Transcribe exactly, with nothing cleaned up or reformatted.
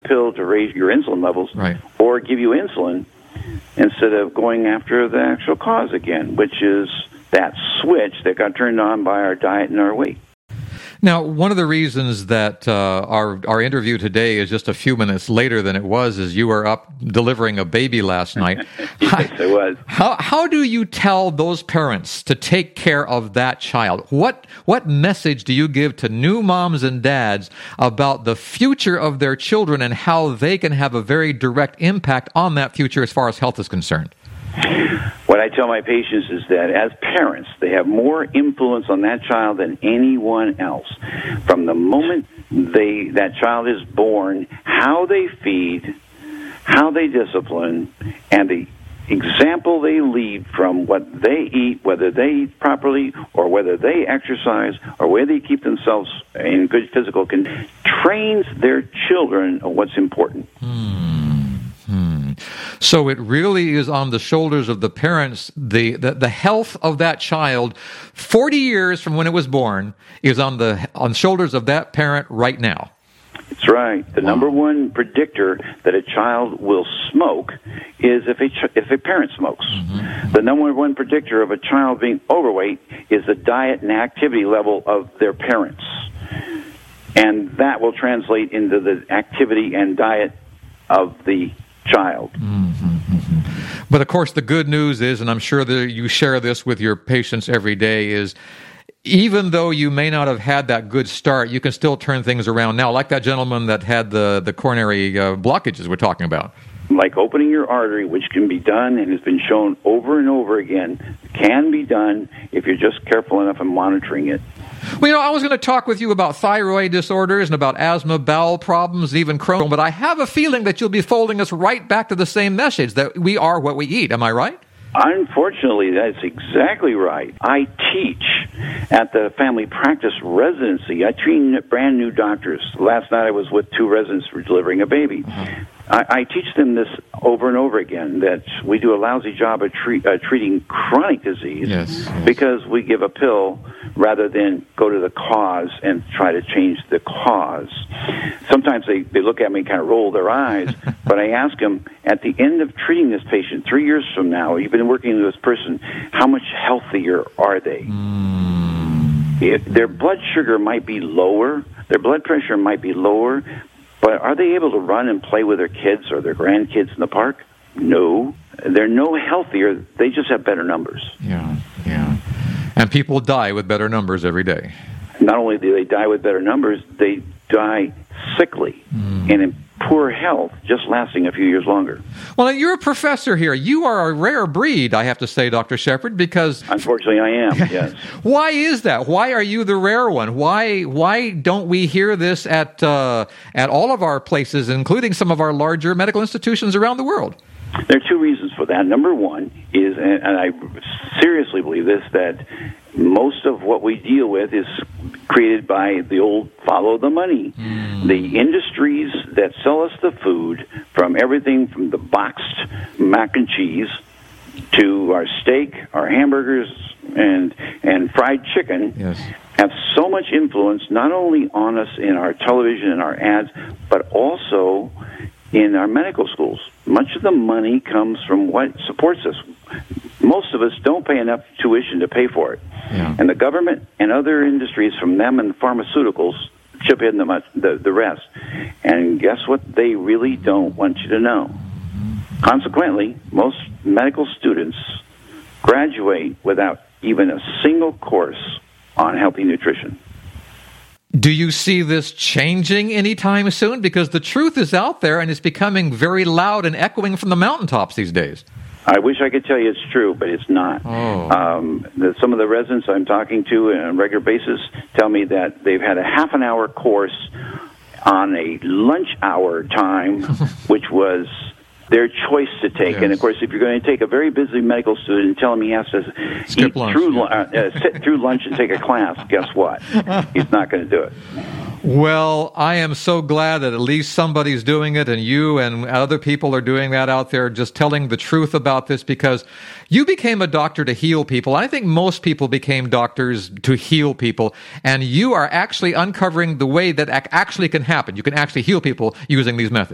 pill to raise your insulin levels, right, or give you insulin instead of going after the actual cause again, which is that switch that got turned on by our diet and our weight. Now, one of the reasons that uh, our our interview today is just a few minutes later than it was is you were up delivering a baby last night. Yes, I was. How how do you tell those parents to take care of that child? What what message do you give to new moms and dads about the future of their children and how they can have a very direct impact on that future as far as health is concerned? What I tell my patients is that as parents, they have more influence on that child than anyone else. From the moment they that child is born, how they feed, how they discipline, and the example they lead from what they eat, whether they eat properly or whether they exercise or whether they keep themselves in good physical condition, trains their children on what's important. Hmm. Hmm. So it really is on the shoulders of the parents. The, the the health of that child, forty years from when it was born, is on the on the shoulders of that parent right now. That's right. The Wow. number one predictor that a child will smoke is if a ch- if a parent smokes. Mm-hmm. The number one predictor of a child being overweight is the diet and activity level of their parents, and that will translate into the activity and diet of the child. Mm-hmm. But of course, the good news is, and I'm sure that you share this with your patients every day, is even though you may not have had that good start, you can still turn things around now, like that gentleman that had the, the coronary uh, blockages we're talking about. Like opening your artery, which can be done and has been shown over and over again, can be done if you're just careful enough in monitoring it. Well, you know, I was going to talk with you about thyroid disorders and about asthma, bowel problems, even Crohn, but I have a feeling that you'll be folding us right back to the same message, that we are what we eat. Am I right? Unfortunately, that's exactly right. I teach at the family practice residency. I train brand new doctors. Last night I was with two residents for delivering a baby. Uh-huh. I, I teach them this over and over again, that we do a lousy job of treat, uh, treating chronic disease yes, yes. because we give a pill rather than go to the cause and try to change the cause. Sometimes they, they look at me and kind of roll their eyes, but I ask them, at the end of treating this patient, three years from now, you've been working with this person, how much healthier are they? Mm. If their blood sugar might be lower, their blood pressure might be lower, but are they able to run and play with their kids or their grandkids in the park? No. They're no healthier. They just have better numbers. Yeah, yeah. And people die with better numbers every day. Not only do they die with better numbers, they die sickly mm. and in poor health, just lasting a few years longer. Well, you're a professor here. You are a rare breed, I have to say, Doctor Shepherd, because... Unfortunately, I am, yes. Why is that? Why are you the rare one? Why why don't we hear this at uh, at all of our places, including some of our larger medical institutions around the world? There are two reasons for that. Number one is, and I seriously believe this, that most of what we deal with is created by the old follow the money. Mm. The industries that sell us the food, from everything from the boxed mac and cheese to our steak, our hamburgers, and and fried chicken, yes. have so much influence not only on us in our television and our ads, but also in our medical schools. Much of the money comes from what supports us. Most of us don't pay enough tuition to pay for it. Yeah. And the government and other industries, from them and pharmaceuticals, chip in the, the, the rest. And guess what they really don't want you to know? Consequently, most medical students graduate without even a single course on healthy nutrition. Do you see this changing anytime soon? Because the truth is out there and it's becoming very loud and echoing from the mountaintops these days. I wish I could tell you it's true, but it's not. Oh. Um, the, some of the residents I'm talking to on a regular basis tell me that they've had a half an hour course on a lunch hour time, which was their choice to take. Yes. And, of course, if you're going to take a very busy medical student and tell him he has to Skip eat lunch, through, yeah. uh, uh, sit through lunch and take a class, guess what? He's not going to do it. Well, I am so glad that at least somebody's doing it, and you and other people are doing that out there, just telling the truth about this, because you became a doctor to heal people. I think most people became doctors to heal people, and you are actually uncovering the way that ac- actually can happen. You can actually heal people using these methods.